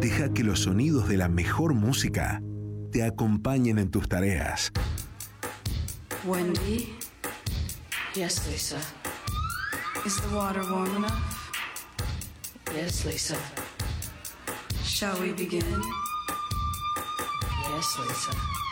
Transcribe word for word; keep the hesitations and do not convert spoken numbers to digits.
Deja que los sonidos de la mejor música te acompañen en tus tareas. Wendy? Yes, Lisa. Is the water warm enough? Yes, Lisa. Shall we begin? Yes, Lisa.